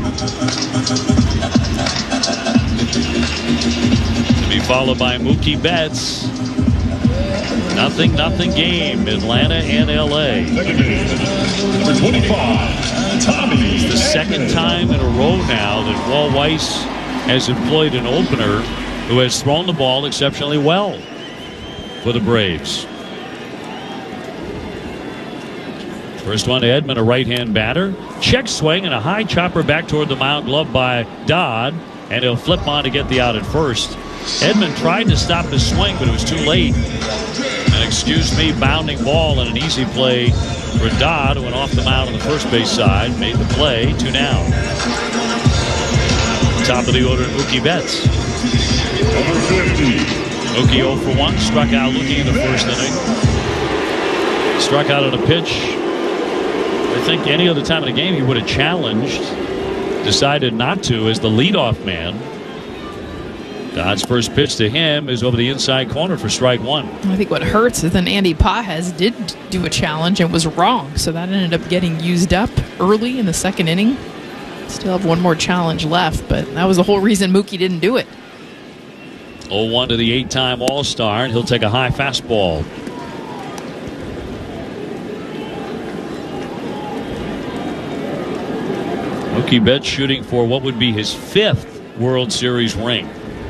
To be followed by Mookie Betts. Nothing, nothing game. Atlanta and L A. Number twenty-five, Tommy. It's the second time in a row now that Walt Weiss has employed an opener who has thrown the ball exceptionally well for the Braves. First one to Edman, a right-hand batter. Check swing and a high chopper back toward the mound, gloved by Dodd, and he'll flip on to get the out at first. Edman tried to stop the swing, but it was too late. And excuse me, bounding ball and an easy play for Dodd, who went off the mound on the first base side, made the play, two down. Top of the order, Mookie Betts. Number fifty. Mookie oh for one, struck out looking in the first inning. Struck out on a pitch. I think any other time in the game he would have challenged. Decided not to as the leadoff man. Dodd's first pitch to him is over the inside corner for strike one. I think what hurts is then Andy Pages did do a challenge and was wrong, so that ended up getting used up early in the second inning. Still have one more challenge left, but that was the whole reason Mookie didn't do it. oh one to the eight-time All-Star, and he'll take a high fastball. Mookie Betts shooting for what would be his fifth World Series ring.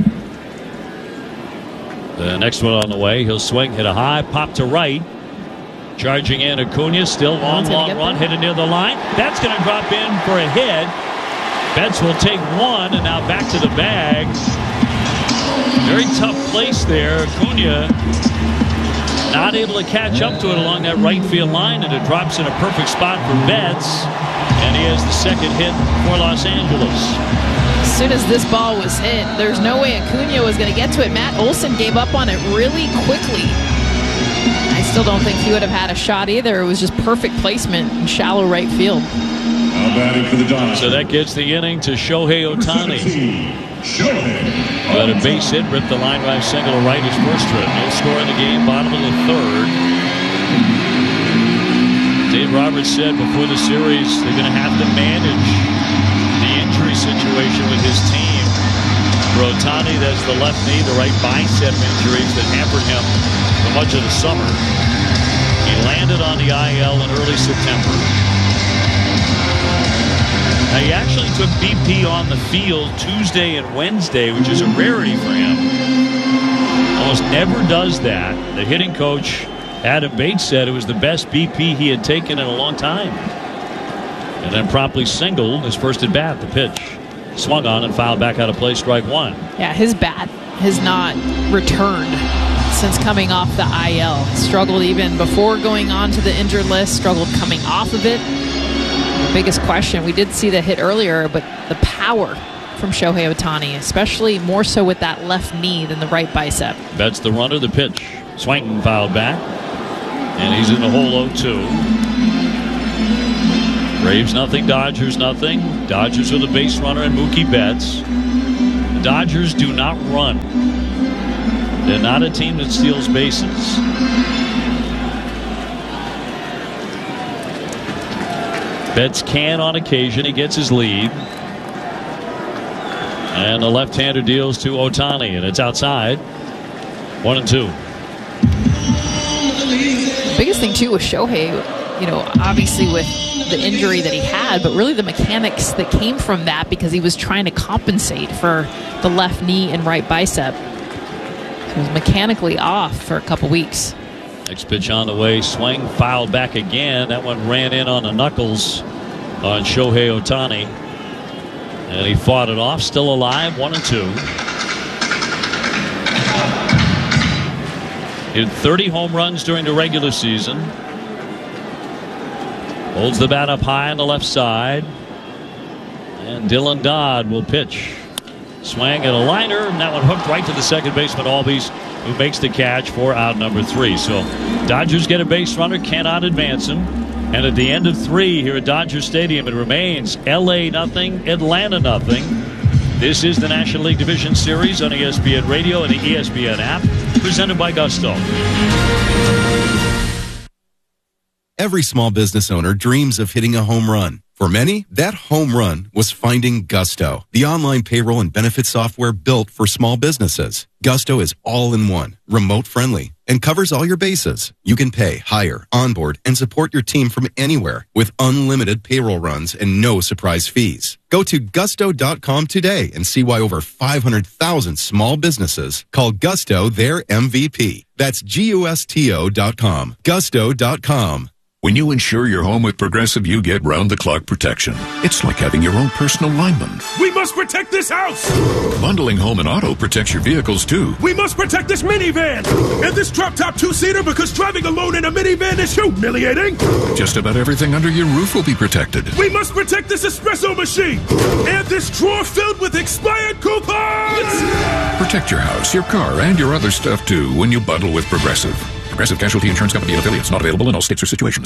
The next one on the way. He'll swing, hit a high, pop to right. Charging in Acuna, still long, long run, hit it near the line. That's going to drop in for a hit. Betts will take one, and now back to the bag. Very tough place there. Acuna not able to catch up to it along that right field line, and it drops in a perfect spot for Betts. And he has the second hit for Los Angeles. As soon as this ball was hit, there's no way Acuna was going to get to it. Matt Olson gave up on it really quickly. I still don't think he would have had a shot either. It was just perfect placement in shallow right field. Now batting for the Dodgers. So that gets the inning to Shohei Ohtani. Got a base hit, ripped the line drive single to right his first trip. No score in the game, bottom of the third. Dave Roberts said before the series they're going to have to manage the injury situation with his team. For Ohtani, that's the left knee, the right bicep injuries that hampered him for much of the summer. He landed on the I L in early September. Now, he actually took B P on the field Tuesday and Wednesday, which is a rarity for him. Almost never does that. The hitting coach, Adam Bates, said it was the best B P he had taken in a long time. And then promptly singled his first at bat, the pitch. swung on and fouled back out of play, strike one. Yeah, his bat has not returned since coming off the I L. Struggled even before going on to the injured list, struggled coming off of it. The biggest question, we did see the hit earlier, but the power from Shohei Ohtani, especially more so with that left knee than the right bicep. That's the runner, the pitch. Swing fouled back. And he's in the hole oh two. Braves nothing, Dodgers nothing. Dodgers with a base runner and Mookie Betts. The Dodgers do not run. They're not a team that steals bases. Betts can on occasion. He gets his lead. And the left-hander deals to Ohtani, and it's outside. One and two. The biggest thing, too, with Shohei, you know, obviously with the injury that he had, but really the mechanics that came from that because he was trying to compensate for the left knee and right bicep. So he was mechanically off for a couple weeks. Next pitch on the way. Swing fouled back again. That one ran in on the knuckles on Shohei Ohtani. And he fought it off. Still alive. One and two. He had thirty home runs during the regular season. Holds the bat up high on the left side. And Dylan Dodd will pitch. Swing and a liner. And that one hooked right to the second baseman, Albies, who makes the catch for out number three. So Dodgers get a base runner, cannot advance him. And at the end of three here at Dodger Stadium, it remains L A nothing, Atlanta nothing. This is the National League Division Series on E S P N Radio and the E S P N app, presented by Gusto. Every small business owner dreams of hitting a home run. For many, that home run was finding Gusto, the online payroll and benefit software built for small businesses. Gusto is all-in-one, remote-friendly, and covers all your bases. You can pay, hire, onboard, and support your team from anywhere with unlimited payroll runs and no surprise fees. Go to gusto dot com today and see why over five hundred thousand small businesses call Gusto their M V P. That's G U S T O dot com. gusto dot com. When you insure your home with Progressive, you get round-the-clock protection. It's like having your own personal lineman. We must protect this house! Bundling home and auto protects your vehicles, too. We must protect this minivan! And this drop-top two-seater, because driving alone in a minivan is humiliating! Just about everything under your roof will be protected. We must protect this espresso machine! And this drawer filled with expired coupons! Protect your house, your car, and your other stuff, too, when you bundle with Progressive. Progressive Casualty Insurance Company and affiliates. Not available in all states or situations.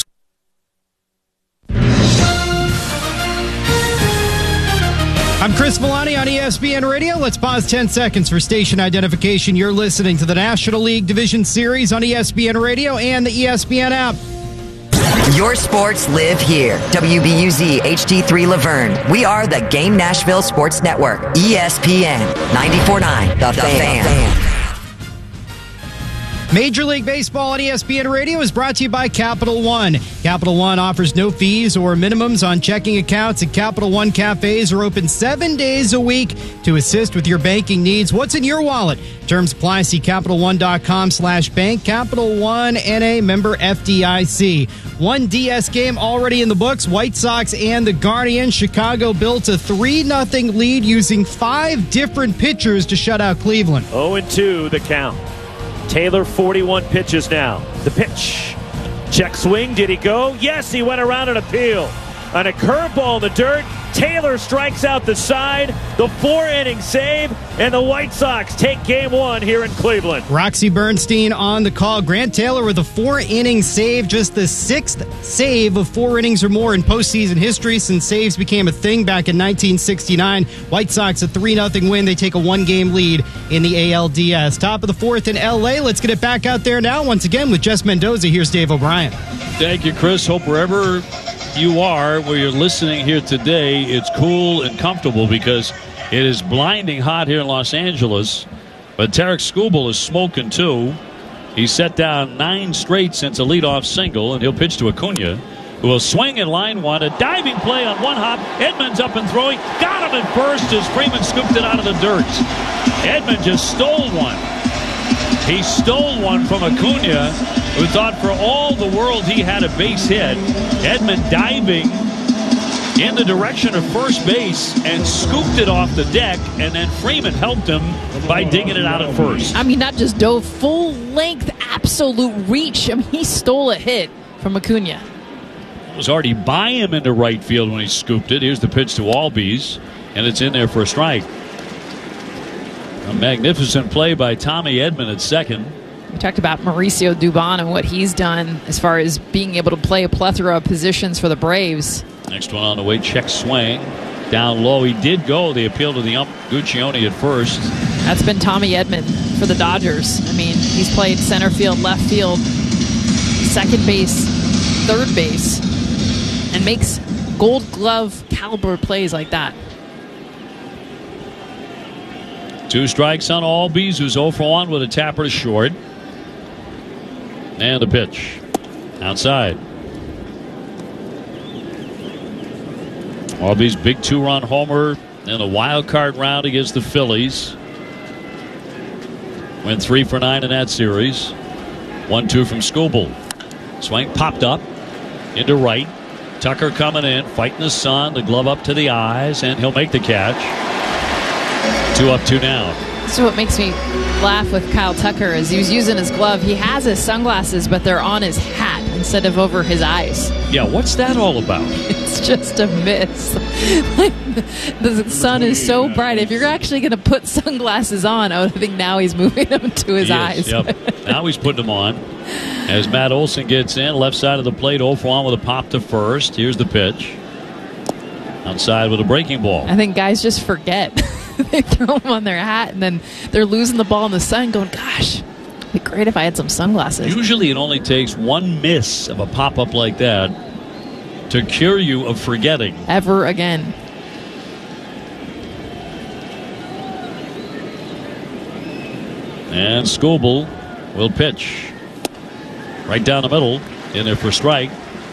I'm Chris Milani on E S P N Radio. Let's pause ten seconds for station identification. You're listening to the National League Division Series on E S P N Radio and the E S P N app. Your sports live here. W B U Z H D three Laverne. We are the Game Nashville Sports Network. E S P N ninety-four point nine. The, the Fan. Fan. Major League Baseball on E S P N Radio is brought to you by Capital One. Capital One offers no fees or minimums on checking accounts, and Capital One cafes are open seven days a week to assist with your banking needs. What's in your wallet? Terms apply. See Capital One dot com slash bank. Capital One N A, member F D I C. One D S game already in the books. White Sox and the Guardians. Chicago built a three nothing lead using five different pitchers to shut out Cleveland. oh and two the count. Taylor, forty-one pitches now. The pitch. Check swing. Did he go? Yes, he went around an appeal. On a curveball in the dirt, Taylor strikes out the side. The four-inning save, and the White Sox take game one here in Cleveland. Roxy Bernstein on the call. Grant Taylor with a four-inning save, just the sixth save of four innings or more in postseason history since saves became a thing back in nineteen sixty-nine. White Sox a three nothing win. They take a one-game lead in the A L D S. Top of the fourth in L A. Let's get it back out there now. Once again with Jess Mendoza. Here's Dave O'Brien. Thank you, Chris. Hope wherever you are, where you're listening here today, it's cool and comfortable because it is blinding hot here in Los Angeles. But Tarek Skubal is smoking too. He set down nine straight since a leadoff single, and he'll pitch to Acuna, who will swing in line one. A diving play on one hop. Edmonds up and throwing. Got him at first as Freeman scooped it out of the dirt. Edmund just stole one. He stole one from Acuna, who thought for all the world he had a base hit. Edmund diving in the direction of first base and scooped it off the deck, and then Freeman helped him by digging it out at first. I mean, not just dove, full length, absolute reach. I mean, he stole a hit from Acuna. It was already by him into right field when he scooped it. Here's the pitch to Albies, and it's in there for a strike. A magnificent play by Tommy Edman at second. We talked about Mauricio Dubon and what he's done as far as being able to play a plethora of positions for the Braves. Next one on the way, check swing. Down low, he did go. The appeal to the ump, Guccione at first. That's been Tommy Edman for the Dodgers. I mean, he's played center field, left field, second base, third base, and makes gold glove caliber plays like that. Two strikes on Albies, who's oh for one with a tapper to short. And the pitch. Outside. Albies' big two-run homer in the wild card round against the Phillies. Went three for nine in that series. one two from Skubal. Swing popped up into right. Tucker coming in, fighting the sun, the glove up to the eyes, and he'll make the catch. Two up, two down. So what makes me laugh with Kyle Tucker is he was using his glove. He has his sunglasses, but they're on his hat instead of over his eyes. Yeah, what's that all about? It's just a miss. Like, the sun is so bright. If you're actually going to put sunglasses on, I would think now he's moving them to his He eyes. is, yep. Now he's putting them on. As Matt Olson gets in, left side of the plate, oh for one with a pop to first. Here's the pitch. Outside with a breaking ball. I think guys just forget. They throw them on their hat, and then they're losing the ball in the sun going, gosh, it'd be great if I had some sunglasses. Usually it only takes one miss of a pop-up like that to cure you of forgetting. Ever again. And Skubal will pitch. Right down the middle, in there for a strike.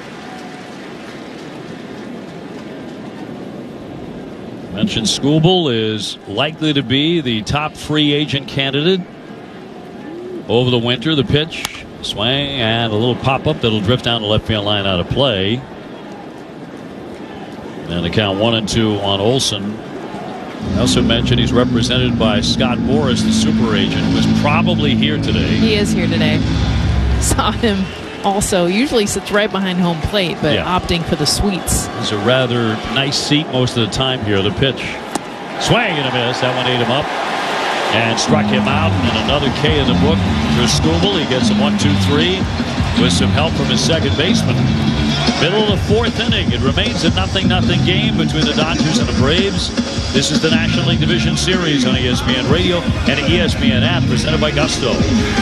Mentioned Skubal is likely to be the top free agent candidate over the winter. The pitch, swing, and a little pop-up that'll drift down the left field line out of play. And the count one and two on Olson. I also mentioned he's represented by Scott Boras, the super agent, who is probably here today. He is here today. Saw him also. Usually sits right behind home plate, but Yeah. opting for the suites. It's a rather nice seat most of the time here. The pitch. Swing and a miss. That one ate him up and struck him out. And another K in the book for Skubal. He gets a one two three with some help from his second baseman. Middle of the fourth inning. It remains a nothing nothing game between the Dodgers and the Braves. This is the National League Division Series on E S P N Radio and the E S P N app, presented by Gusto.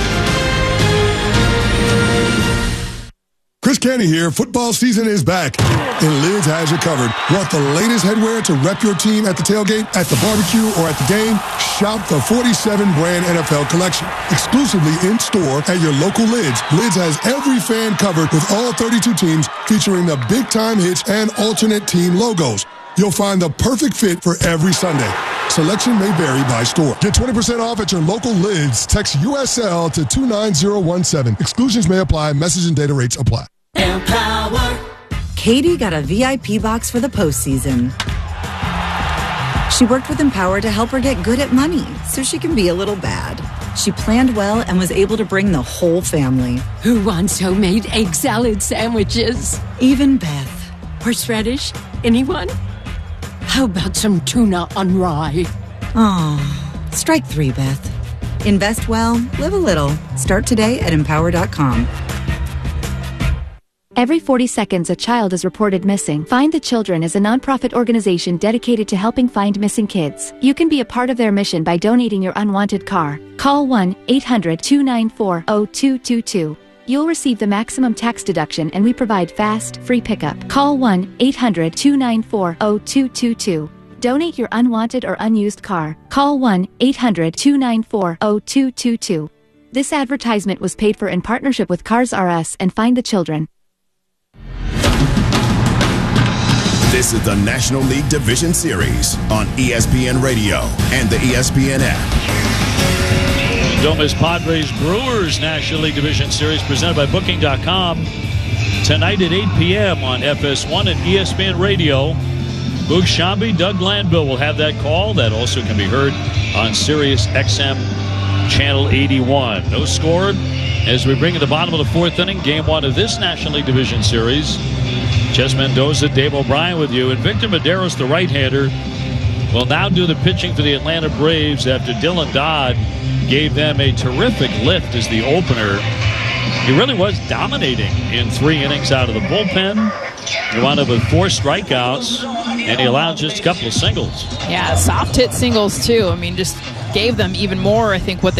Chris Canty here. Football season is back, and Lids has you covered. Want the latest headwear to rep your team at the tailgate, at the barbecue, or at the game? Shop the forty-seven brand N F L collection. Exclusively in-store at your local Lids. Lids has every fan covered with all thirty-two teams, featuring the big-time hits and alternate team logos. You'll find the perfect fit for every Sunday. Selection may vary by store. Get twenty percent off at your local Lids. Text U S L to two nine zero one seven. Exclusions may apply. Message and data rates apply. Empower. Katie got a V I P box for the postseason. She worked with Empower to help her get good at money so she can be a little bad. She planned well and was able to bring the whole family. Who wants homemade egg salad sandwiches? Even Beth. Horseradish? Anyone? How about some tuna on rye? Oh, strike three, Beth. Invest well, live a little. Start today at empower dot com. Every forty seconds, a child is reported missing. Find the Children is a nonprofit organization dedicated to helping find missing kids. You can be a part of their mission by donating your unwanted car. Call one eight hundred two nine four zero two two two. You'll receive the maximum tax deduction, and we provide fast, free pickup. Call one eight hundred two nine four zero two two two. Donate your unwanted or unused car. Call one eight hundred two nine four zero two two two. This advertisement was paid for in partnership with Cars R Us and Find the Children. This is the National League Division Series on E S P N Radio and the E S P N app. Don't miss Padres Brewers National League Division Series presented by Booking dot com. Tonight at eight p.m. on F S one and E S P N Radio. Boog Sciambi, Doug Glanville will have that call. That also can be heard on Sirius X M Channel eighty-one. No score as we bring in the bottom of the fourth inning, game one of this National League Division Series. Ches Mendoza, Dave O'Brien with you. And Victor Medeiros, the right-hander, will now do the pitching for the Atlanta Braves after Dylan Dodd gave them a terrific lift as the opener. He really was dominating in three innings out of the bullpen. He wound up with four strikeouts, and he allowed just a couple of singles. Yeah, soft hit singles, too. I mean, just gave them even more, I think, what they